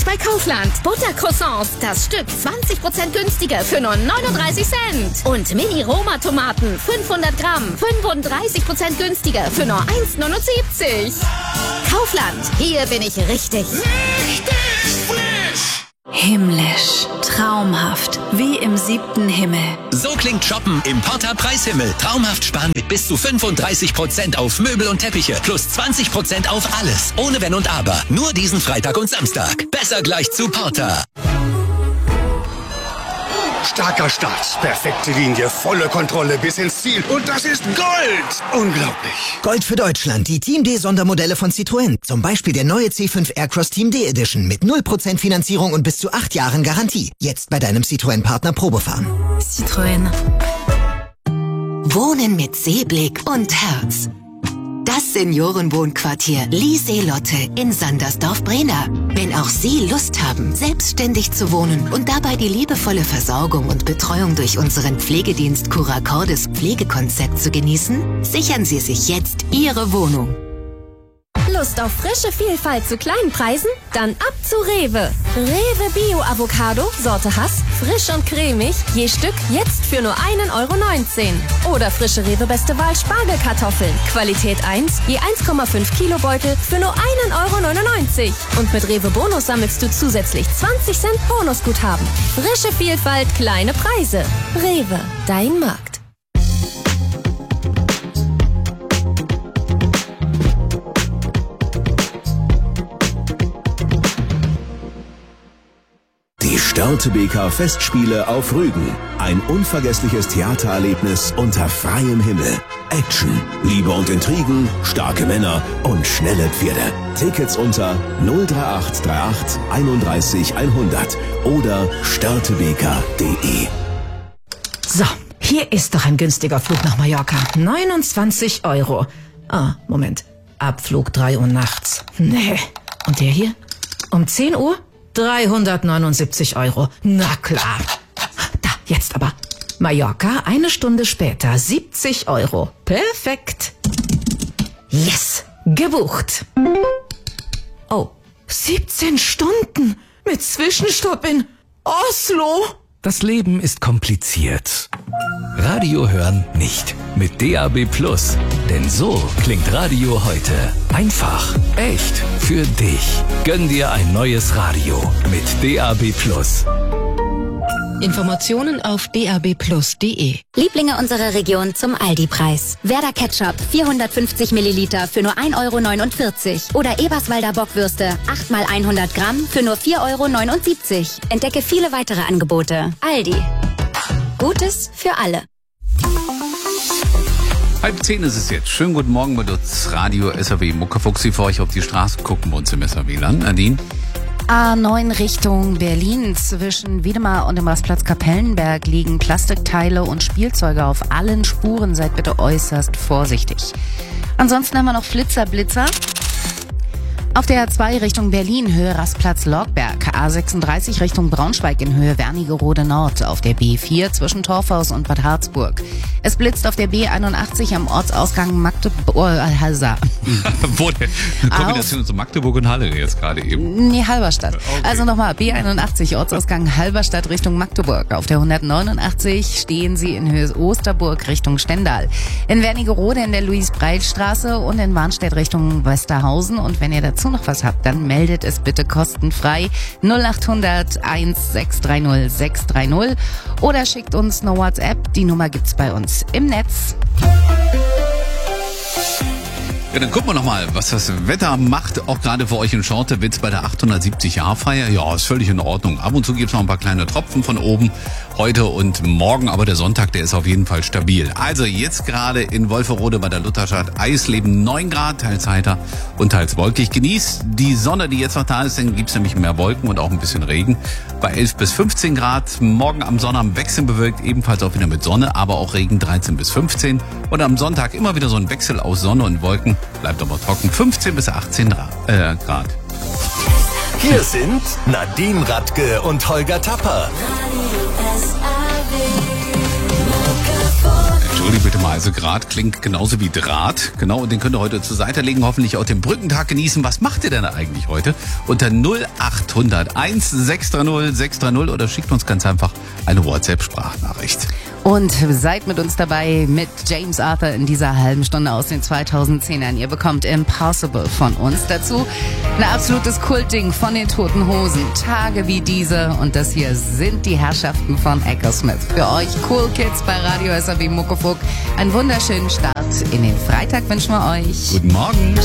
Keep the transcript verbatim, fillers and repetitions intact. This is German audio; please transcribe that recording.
Jetzt bei Kaufland. Buttercroissants, das Stück zwanzig Prozent günstiger für nur neununddreißig Cent. Und Mini-Roma-Tomaten, fünfhundert Gramm, fünfunddreißig Prozent günstiger für nur eins neunundsiebzig. Kaufland, hier bin ich richtig. Richtig frisch! Himmlisch, traumhaft, wie im siebten Himmel. So klingt Shoppen im Porta Preishimmel. Traumhaft sparen mit bis zu fünfunddreißig Prozent auf Möbel und Teppiche. Plus zwanzig Prozent auf alles. Ohne Wenn und Aber. Nur diesen Freitag und Samstag. Besser gleich zu Porta. Starker Start, perfekte Linie, volle Kontrolle bis ins Ziel. Und das ist Gold! Unglaublich. Gold für Deutschland, die Team D Sondermodelle von Citroën. Zum Beispiel der neue C fünf Aircross Team D Edition mit null Prozent Finanzierung und bis zu acht Jahren Garantie. Jetzt bei deinem Citroën-Partner Probefahren. Citroën. Wohnen mit Seeblick und Herz. Das Seniorenwohnquartier Lieseelotte in Sandersdorf-Brena. Wenn auch Sie Lust haben, selbstständig zu wohnen und dabei die liebevolle Versorgung und Betreuung durch unseren Pflegedienst Curacordes Pflegekonzept zu genießen, sichern Sie sich jetzt Ihre Wohnung. Lust auf frische Vielfalt zu kleinen Preisen? Dann ab zu Rewe. Rewe Bio Avocado, Sorte Hass, frisch und cremig, je Stück jetzt für nur ein Euro neunzehn. Oder frische Rewe Beste Wahl Spargelkartoffeln, Qualität eins, je eins Komma fünf Kilo Beutel für nur ein Euro neunundneunzig. Und mit Rewe Bonus sammelst du zusätzlich zwanzig Cent Bonusguthaben. Frische Vielfalt, kleine Preise. Rewe, dein Markt. Die Störtebeker Festspiele auf Rügen. Ein unvergessliches Theatererlebnis unter freiem Himmel. Action, Liebe und Intrigen, starke Männer und schnelle Pferde. Tickets unter null drei acht drei acht einunddreißig hundert oder störtebeker punkt de. So, hier ist doch ein günstiger Flug nach Mallorca. neunundzwanzig Euro. Ah, Moment. Abflug drei Uhr nachts. Nee. Und der hier? Um zehn Uhr? dreihundertneunundsiebzig Euro. Na klar. Da, jetzt aber. Mallorca, eine Stunde später, siebzig Euro. Perfekt. Yes, gebucht. Oh, siebzehn Stunden mit Zwischenstopp in Oslo. Das Leben ist kompliziert. Radio hören nicht. Mit D A B Plus. Denn so klingt Radio heute. Einfach, echt, für dich. Gönn dir ein neues Radio mit D A B Plus. Informationen auf d a b plus punkt de. Lieblinge unserer Region zum Aldi-Preis. Werder Ketchup vierhundertfünfzig Milliliter für nur ein Euro neunundvierzig. Oder Eberswalder Bockwürste acht mal hundert Gramm für nur vier Euro neunundsiebzig. Entdecke viele weitere Angebote. Aldi. Gutes für alle. Halb zehn ist es jetzt. Schönen guten Morgen bei das Radio S R W Muckefuchsi für euch auf die Straße. Gucken wir uns im S R W-Land. Nadine? A neun Richtung Berlin. Zwischen Wiedemar und dem Rastplatz Kapellenberg liegen Plastikteile und Spielzeuge auf allen Spuren. Seid bitte äußerst vorsichtig. Ansonsten haben wir noch Flitzer, Blitzer. Auf der A zwei Richtung Berlin, Höhe Rastplatz Lorgberg. A sechsunddreißig Richtung Braunschweig in Höhe Wernigerode Nord. Auf der B vier zwischen Torfhaus und Bad Harzburg. Es blitzt auf der B einundachtzig am Ortsausgang Magdeburg. Halsa. Wo denn? Kombination zu Magdeburg und Halle jetzt gerade eben. Nee, Halberstadt. Okay. Also nochmal, B einundachtzig Ortsausgang Halberstadt Richtung Magdeburg. Auf der hundertneunundachtzig stehen Sie in Höhe Osterburg Richtung Stendal. In Wernigerode in der Luis-Breil-Straße und in Warnstedt Richtung Westerhausen. Und wenn ihr dazu noch was habt, dann meldet es bitte kostenfrei null acht hundert eins sechs drei null sechs drei null oder schickt uns eine WhatsApp. Die Nummer gibt's bei uns im Netz. Ja, dann gucken wir nochmal, was das Wetter macht, auch gerade für euch in Schortewitz bei der achthundertsiebzig-Jahr-Feier. Ja, ist völlig in Ordnung. Ab und zu gibt's noch ein paar kleine Tropfen von oben, heute und morgen, aber der Sonntag, der ist auf jeden Fall stabil. Also jetzt gerade in Wolferode bei der Lutherstadt Eisleben neun Grad, teils heiter und teils wolkig. Genießt die Sonne, die jetzt noch da ist, dann gibt's nämlich mehr Wolken und auch ein bisschen Regen. Bei elf bis fünfzehn Grad, morgen am Sonnabend wechselnd bewölkt, ebenfalls auch wieder mit Sonne, aber auch Regen dreizehn bis fünfzehn. Und am Sonntag immer wieder so ein Wechsel aus Sonne und Wolken. Bleibt aber trocken, fünfzehn bis achtzehn Grad. Hier sind Nadine Radke und Holger Tapper. Entschuldigung bitte mal, also Grad klingt genauso wie Draht. Genau, und den könnt ihr heute zur Seite legen, hoffentlich auch den Brückentag genießen. Was macht ihr denn eigentlich heute? Unter null acht null null eins sechs drei null sechs drei null oder schickt uns ganz einfach eine WhatsApp-Sprachnachricht. Und seid mit uns dabei mit James Arthur in dieser halben Stunde aus den zweitausendzehnern. Ihr bekommt Impossible von uns. Dazu ein absolutes Kultding von den Toten Hosen. Tage wie diese. Und das hier sind die Herrschaften von Eckersmith. Für euch Cool Kids bei Radio S R B Muckefuck. Einen wunderschönen Start in den Freitag wünschen wir euch. Guten Morgen.